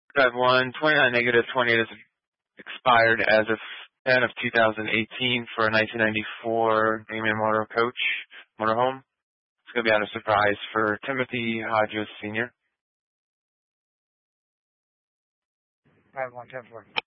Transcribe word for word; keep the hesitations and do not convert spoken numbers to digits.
Drive one, twenty-nine negative, twenty-eight is expired as of ten of two thousand eighteen for a nineteen ninety-four Damien Motor Coach motorhome. It's going to be out of surprise for Timothy Hodges Senior Drive one, ten four.